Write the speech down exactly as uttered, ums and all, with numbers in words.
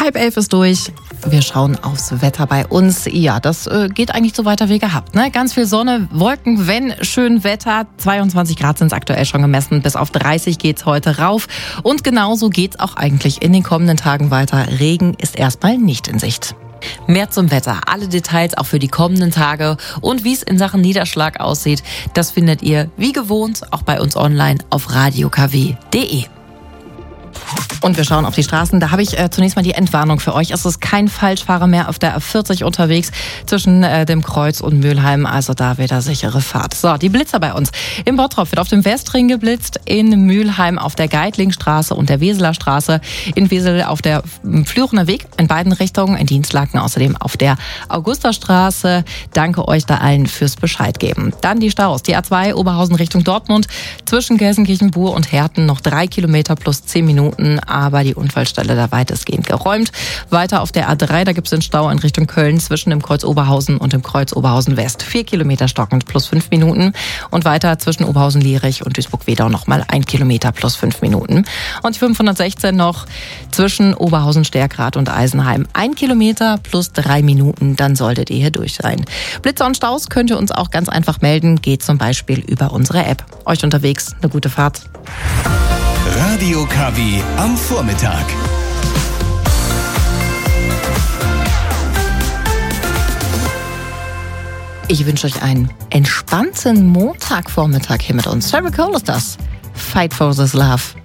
Halb elf ist durch. Wir schauen aufs Wetter bei uns. Ja, das äh, geht eigentlich so weiter wie gehabt. Ne? Ganz viel Sonne, Wolken, wenn schön Wetter. zweiundzwanzig Grad sind es aktuell schon gemessen. Bis auf dreißig geht's heute rauf. Und genauso geht's auch eigentlich in den kommenden Tagen weiter. Regen ist erstmal nicht in Sicht. Mehr zum Wetter, alle Details auch für die kommenden Tage und wie es in Sachen Niederschlag aussieht, das findet ihr wie gewohnt auch bei uns online auf radio k w punkt d e. Und wir schauen auf die Straßen. Da habe ich äh, zunächst mal die Entwarnung für euch. Es ist kein Falschfahrer mehr auf der A vierzig unterwegs zwischen äh, dem Kreuz und Mülheim. Also da wieder sichere Fahrt. So, die Blitzer bei uns. Im Bottrop wird auf dem Westring geblitzt, in Mülheim auf der Geitlingstraße und der Weseler Straße, in Wesel auf der Flürener Weg in beiden Richtungen, in Dienstlaken außerdem auf der Augusterstraße. Danke euch da allen fürs Bescheid geben. Dann die Staus. Die A zwei Oberhausen Richtung Dortmund zwischen Gelsenkirchen, Buhr und Herten noch drei Kilometer plus zehn Minuten. Aber die Unfallstelle da weitestgehend geräumt. Weiter auf der A drei, da gibt es den Stau in Richtung Köln zwischen dem Kreuz Oberhausen und dem Kreuz Oberhausen West. Vier Kilometer stockend plus fünf Minuten. Und weiter zwischen Oberhausen-Lierich und Duisburg-Wedau nochmal ein Kilometer plus fünf Minuten. Und die fünfhundertsechzehn noch zwischen Oberhausen-Stärkrad und Eisenheim. Ein Kilometer plus drei Minuten, dann solltet ihr hier durch sein. Blitzer und Staus könnt ihr uns auch ganz einfach melden. Geht zum Beispiel über unsere App. Euch unterwegs eine gute Fahrt. Radio K W am Vormittag. Ich wünsche euch einen entspannten Montagvormittag hier mit uns. Sarah Cole ist das. Fight for this love.